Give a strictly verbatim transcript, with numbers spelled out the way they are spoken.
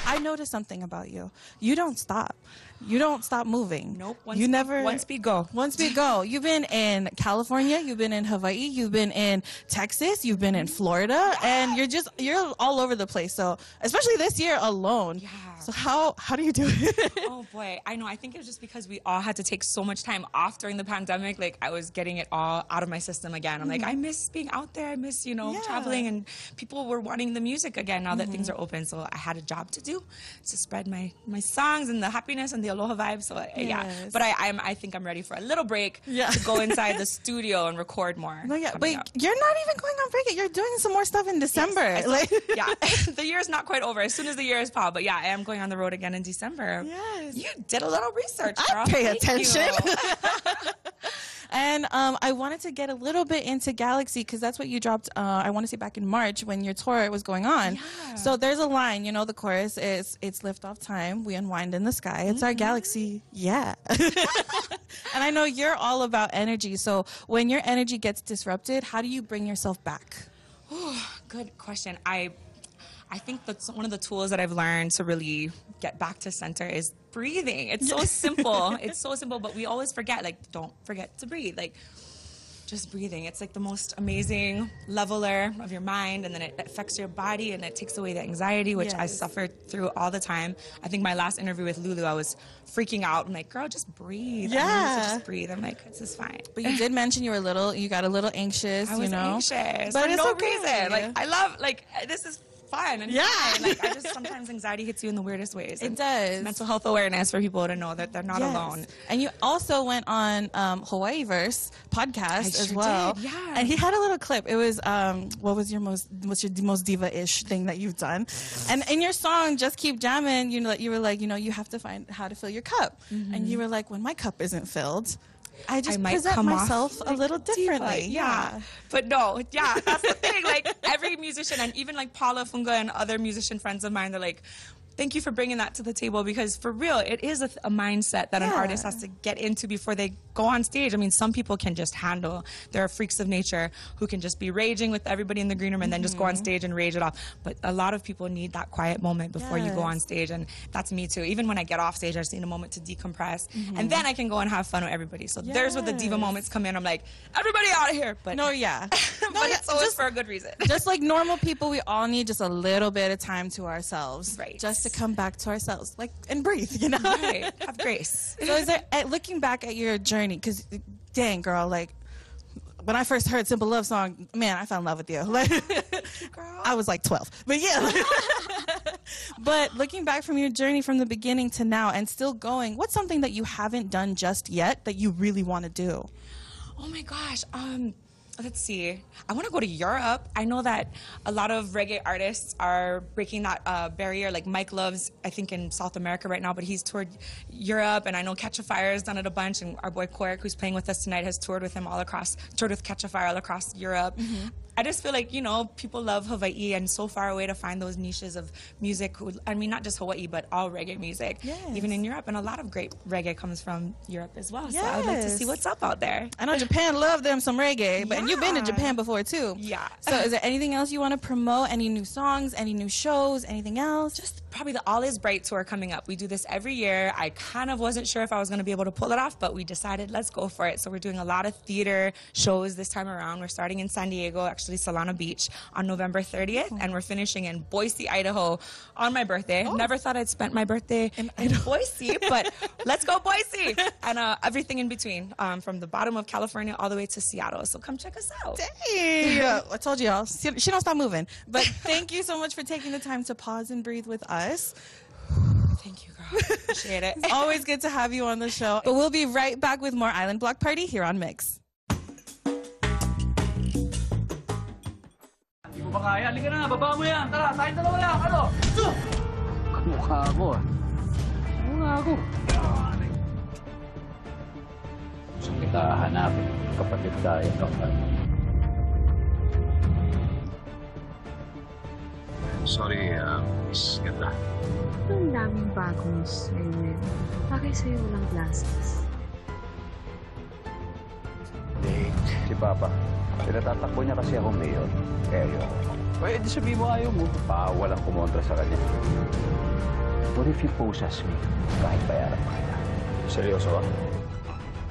I noticed something about you. You don't stop. You don't stop moving. Nope. One you speed, never. One speed go. One speed go. You've been in California. You've been in Hawaii. You've been in Texas. You've been in Florida, and you're just you're all over the place. So especially this year alone. Yeah. So how how do you do it? Oh boy, I know. I think it was just because we all had to take so much time off during the pandemic. Like I was getting it all out of my system again. I'm like, I miss being out there. I miss you know Yeah. traveling, and people were wanting the music again now that Mm-hmm. things are open. So I had a job to do to spread my my songs and the happiness and the aloha vibe. So uh, yeah, Yes. but I I'm I think I'm ready for a little break Yeah. to go inside the studio and record more. No, yeah, coming but up. you're not even going on break. You're doing some more stuff in December. I still- Like, yeah, the year's not quite over. As soon as the year is popped, but yeah, I am going on the road again in December. Yes. You did a little research, I girl. pay Thank attention. you. And um, I wanted to get a little bit into Galaxy because that's what you dropped, uh, I want to say back in March when your tour was going on. Yeah. So there's a line, you know, the chorus is, it's lift-off time, we unwind in the sky, it's our galaxy, yeah. And I know you're all about energy, so when your energy gets disrupted, how do you bring yourself back? Good question. I I think that's one of the tools that I've learned to really get back to center is breathing. It's so simple. It's so simple, but we always forget, like, don't forget to breathe. Like, just breathing. It's like the most amazing leveler of your mind, and then it affects your body, and it takes away the anxiety, which I Yes. suffered through all the time. I think my last interview with Lulu, I was freaking out. I'm like, girl, just breathe. I need Yeah. to just breathe. I'm like, this is fine. But you did mention you were a little, you got a little anxious, I was you know? anxious But for it's no okay. reason. Like, I love, like, this is fun and Yeah. fine. Like, I just sometimes anxiety hits you in the weirdest ways. It And does. Mental health awareness for people to know that they're not Yes. alone. And you also went on um, Hawaii Verse podcast I as sure well. did, yeah. And he had a little clip. It was um, what was your most what's your most diva-ish thing that you've done? And in your song, Just Keep Jamming, you know, you were like, you know, you have to find how to fill your cup. And you were like, when my cup isn't filled, I just I might present come off myself a like little a diva. differently. Yeah. But no, yeah, that's the thing. Like, every musician, and even like Paula Funga and other musician friends of mine, they're like, thank you for bringing that to the table, because for real, it is a, a mindset that an Yeah. artist has to get into before they go on stage. I mean, some people can just handle, there are freaks of nature who can just be raging with everybody in the green room and then just go on stage and rage it off. But a lot of people need that quiet moment before you go on Yes. stage, and that's me too. Even when I get off stage, I just need a moment to decompress, and then I can go and have fun with everybody. So there's where the diva Yes. moments come in. I'm like, everybody out of here. But No, yeah. but No, yeah, it's always just- for a good reason. Just like normal people, we all need just a little bit of time to ourselves. Right. Just to come back to ourselves. Like, and breathe, you know? Right. Have grace. So is there, at, looking back at your journey, because dang, girl, like, when I first heard Simple Love song, man, I fell in love with you. Like, Girl. I was like twelve. But yeah. But looking back from your journey from the beginning to now and still going, what's something that you haven't done just yet that you really want to do? Oh my gosh. Um, let's see. I want to go to Europe. I know that a lot of reggae artists are breaking that uh, barrier. Like Mike Love's, I think, in South America right now, but he's toured Europe, and I know Catch a Fire has done it a bunch, and our boy Quark, who's playing with us tonight, has toured with him all across, toured with Catch a Fire all across Europe. I just feel like, you know, people love Hawaii, and so far away to find those niches of music. Who, I mean, not just Hawaii, but all reggae music, Yes. even in Europe. And a lot of great reggae comes from Europe as well. So I would like to Yes. see what's up out there. I know Japan love them some reggae, but and you've been to Yeah. Japan before too. Yeah. So is there anything else you want to promote? Any new songs? Any new shows? Anything else? Just probably the All Is Bright tour coming up. We do this every year. I kind of wasn't sure if I was going to be able to pull it off, but we decided let's go for it. So we're doing a lot of theater shows this time around. We're starting in San Diego, actually Solana Beach, on November thirtieth, and we're finishing in Boise, Idaho on my birthday. Never thought I'd spent my birthday in, Boise, but let's go Boise, and uh, everything in between, um, from the bottom of California all the way to Seattle. So come check us out. Hey, I told y'all, she she don't stop moving. But thank you so much for taking the time to pause and breathe with us. Thank you, girl. Appreciate it. It's always good to have you on the show. But we'll be right back with more Island Block Party here on Mix. Hindi ko ba kaya? Halika na, baba mo yan. Tara, tayong dalawa lang. Ano? Kamukha ako ah. Kamukha ako. Gusto kita hanapin. Kapatid tayo. Kapatid. Sorry, uh, Miss Ganda. Ang daming bagong sa'yo ngayon. Bakit sa'yo walang glasses? Eh, si Papa. Pinatatakbo niya kasi ako mayor. Kaya yun. Eh, di sabihin mo ayaw mo. Pa, walang kumontra sa kanya. What if you pose as me? Kahit bayaran pa kita. Seryoso ka?